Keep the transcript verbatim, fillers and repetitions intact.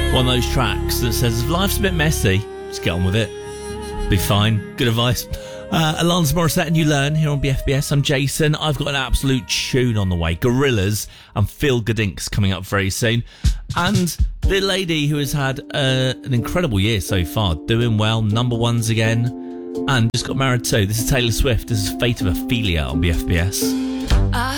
One of those tracks that says, if life's a bit messy, just get on with it. Be fine. Good advice. Uh, Alanis Morissette and You Learn here on B F B S. I'm Jason. I've got an absolute tune on the way. Gorillaz and Phil Goodinks coming up very soon. And the lady who has had uh, an incredible year so far, doing well, number ones again, and just got married too. This is Taylor Swift. This is Fate of Ophelia on B F B S. I